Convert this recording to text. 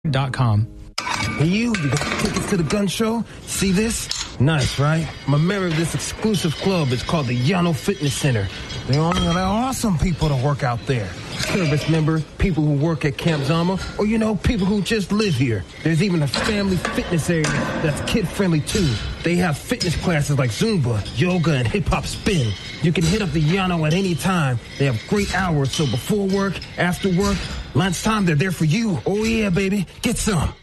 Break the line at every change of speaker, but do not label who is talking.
.com.
Hey, you got tickets to the gun show? See this? Nice, right? I'm a member of this exclusive club. It's called the Yano Fitness Center. They're awesome people to work out there. Service members, people who work at Camp Zama, or, people who just live here. There's even a family fitness area that's kid-friendly, too. They have fitness classes like Zumba, yoga, and hip-hop spin. You can hit up the Yano at any time. They have great hours, so before work, after work, lunchtime, they're there for you. Oh, yeah, baby. Get some.